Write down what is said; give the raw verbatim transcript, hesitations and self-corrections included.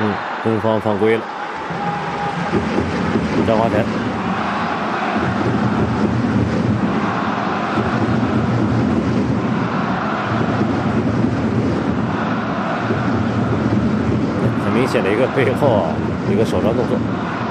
嗯，攻方犯规了，张华晨。很明显的一个背后啊，一个手抓动作。